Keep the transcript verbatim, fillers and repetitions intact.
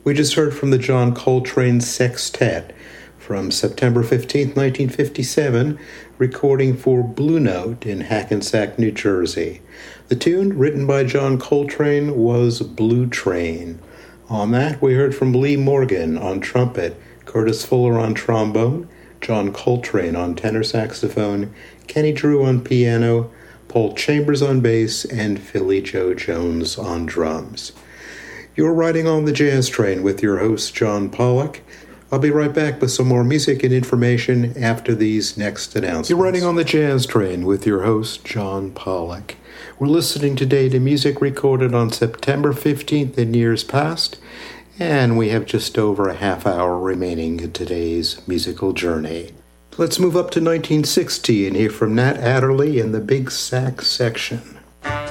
We just heard from the John Coltrane Sextet from September fifteenth, nineteen fifty-seven, recording for Blue Note in Hackensack, New Jersey. The tune, written by John Coltrane, was Blue Train. On that, we heard from Lee Morgan on trumpet, Curtis Fuller on trombone, John Coltrane on tenor saxophone, Kenny Drew on piano, Paul Chambers on bass, and Philly Joe Jones on drums. You're riding on the Jazz Train with your host, John Pollock. I'll be right back with some more music and information after these next announcements. You're riding on the Jazz Train with your host, John Pollock. We're listening today to music recorded on September fifteenth in years past, and we have just over a half hour remaining in today's musical journey. Let's move up to nineteen sixty and hear from Nat Adderley in the Big Sax section.